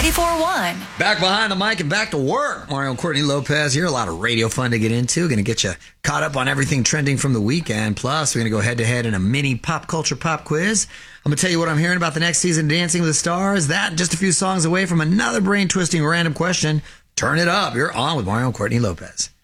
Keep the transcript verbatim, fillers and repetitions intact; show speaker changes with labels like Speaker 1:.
Speaker 1: ninety-four point one.
Speaker 2: Back behind the mic and back to work. Mario and Courtney Lopez here. A lot of radio fun to get into. Going to get you caught up on everything trending from the weekend. Plus, we're going to go head-to-head in a mini pop culture pop quiz. I'm going to tell you what I'm hearing about the next season of Dancing with the Stars. That and just a few songs away from another brain-twisting random question. Turn it up. You're on with Mario and Courtney Lopez.